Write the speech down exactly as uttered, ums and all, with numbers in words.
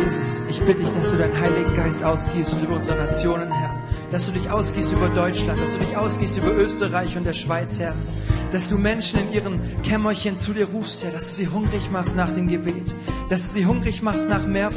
Jesus, ich bitte dich, dass du deinen Heiligen Geist ausgießt über unsere Nationen, Herr. Dass du dich ausgießt über Deutschland, dass du dich ausgießt über Österreich und der Schweiz, Herr. Dass du Menschen in ihren Kämmerchen zu dir rufst, Herr. Dass du sie hungrig machst nach dem Gebet. Dass du sie hungrig machst nach mehr